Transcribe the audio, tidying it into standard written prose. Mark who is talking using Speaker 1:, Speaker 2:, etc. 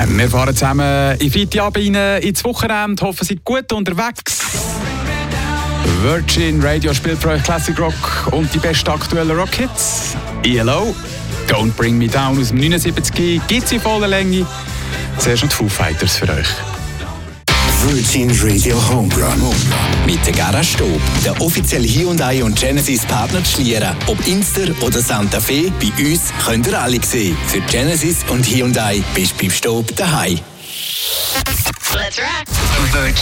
Speaker 1: Wir fahren zusammen in Fitiab rein ins Wochenende, hoffen, Sie sind gut unterwegs. Virgin Radio spielt für euch Classic Rock und die besten aktuellen Rockhits. ELO, Don't Bring Me Down aus dem 79 gibt es in voller Länge. Zuerst noch die Foo Fighters für euch.
Speaker 2: Virgin Radio Homerun.
Speaker 3: Mit der Garage Stob, der offizielle Hyundai und Genesis Partner zu Schlieren. Ob Inster oder Santa Fe, bei uns könnt ihr alle sehen. Für Genesis und Hyundai bist du beim Stob daheim.
Speaker 4: Let's rock.